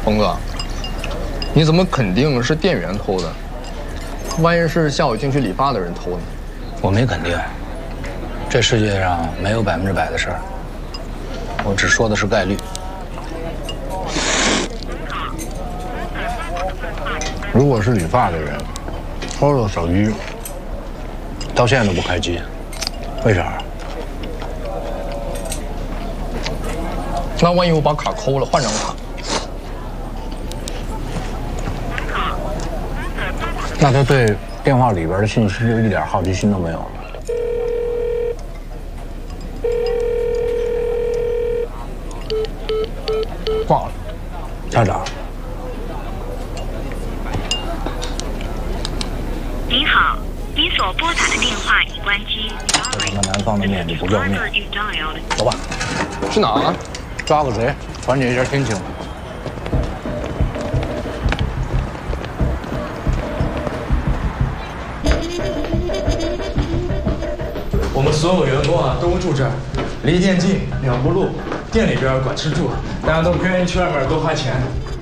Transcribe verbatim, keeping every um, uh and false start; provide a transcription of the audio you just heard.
鹏哥，你怎么肯定是店员偷的？万一是下午进去理发的人偷呢？ 我没肯定，这世界上没有百分之百的事儿，我只说的是概率。如果是理发的人偷了手机，到现在都不开机，为啥？ 那万一我把卡抠了，换张卡？ 那他对电话里边的信息就一点好奇心都没有了。挂了，家长。 您好，您所拨打的电话已关机。 这他妈南方的面就不要面。走吧。 去哪儿？ 抓个贼，缓解一下心情。 我们所有员工啊都住这儿，离店近，两步路，店里边管吃住，大家都不愿意去外面多花钱。